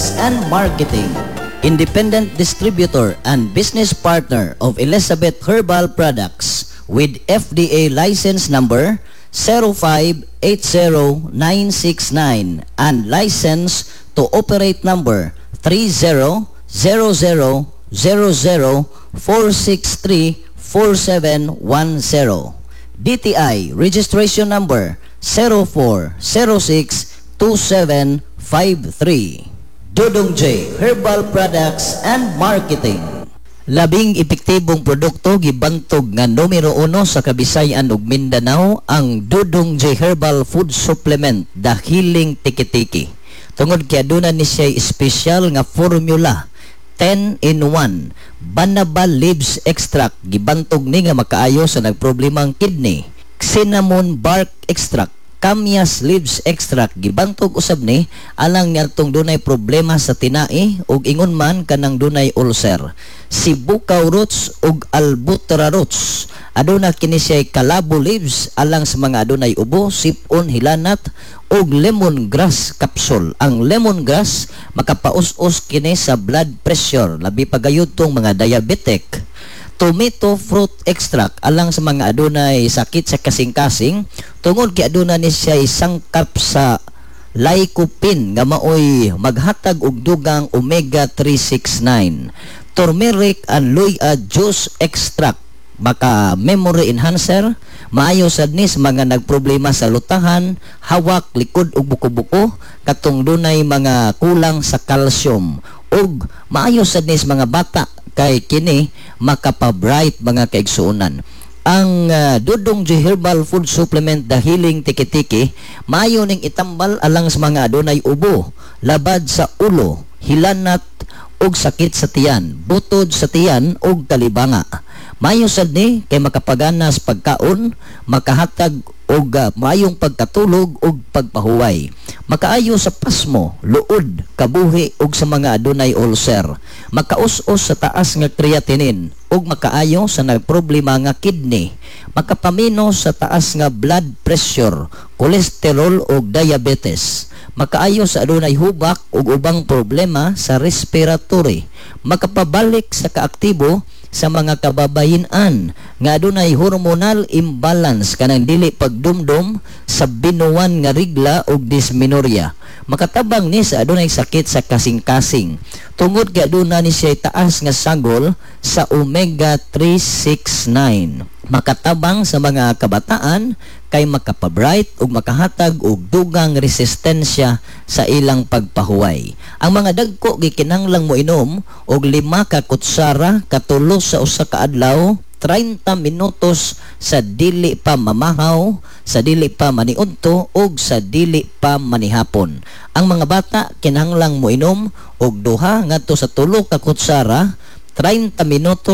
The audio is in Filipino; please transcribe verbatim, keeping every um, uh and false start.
Products and Marketing. Independent distributor and business partner of Elizabeth Herbal Products with F D A license number zero five eight zero nine six nine and license to operate number three zero zero zero zero zero four six three four seven one zero. D T I registration number zero four zero six two seven five three. Dudong J Herbal Products and Marketing. Labing epektibong produkto gibantog nga numero uno sa Kabisayan ug Mindanao ang Dudong J Herbal Food Supplement dahiling tiki-tiki. Tungod kay aduna ni siya special nga formula ten in one Banaba Leaves Extract gibantog ni nga makaayo sa nagproblemang kidney. Cinnamon Bark Extract, Camellias Leaves Extract gibantog usab ni alang niyadtong dunay problema sa tinai ug ingon man kanang dunay ulcer. Sibukaw roots ug Albuterra roots aduna kini siya kalabo leaves alang sa mga adunay ubo, sipon, hilanat ug lemongrass capsule. Ang lemongrass makapaus-us kini sa blood pressure labi pagayud tong mga diabetic. Tomato fruit extract alang sa mga adunay sakit sa kasing-kasing tungod kay aduna ni siya sangkap sa lycopene nga maoy maghatag og dugang omega three sixty-nine. Turmeric and luya juice extract maka memory enhancer, maayo sad ni sa mga nagproblema sa lutahan, hawak, likod ug buko-buko katong dunay mga kulang sa calcium ug maayo sad ni sa mga bata kay kini makapabright mga kaigsuonan. Ang uh, Dudong J Herbal Food Supplement dahiling tiki-tiki maayo ning itambal alang sa mga adunay ubo, labad sa ulo, hilanat ug sakit sa tiyan, butod sa tiyan ug talibanga. Maayo sad ni kay makapaganas pagkaon, makahatag og uh, maayong pagkatulog ug pagpahuway. Makaayo sa pasmo, luod, kabuhi ug sa mga adunay ulcer. Makaus-us sa taas nga creatinine ug makaayo sa nagproblema nga kidney. Makapamino sa taas nga blood pressure, kolesterol ug diabetes. Makaayo sa adunay hubak ug ubang problema sa respiratory. Makapabalik sa kaaktibo sa mga kababayin-an nga adunay hormonal imbalance kanang dili pagdumdum sa binuwan nga rigla ug dysmenorrhea. Makatabang ni sa adunay sakit sa kasing-kasing tungod kay aduna ni siya taas nga sagol sa omega three sixty-nine. Makatabang sa mga kabataan kay makapabright ug makahatag og dugang resistensya sa ilang pagpahuway. Ang mga dagko gikinahanglang mo inom og lima ka kutsara katulo sa usa ka adlaw, thirty minutos sa dili pa mamahaw, sa dili pa maniudto ug sa dili pa manihapon. Ang mga bata kinahanglang mo inom og duha ngadto sa tulo ka kutsara thirty minutos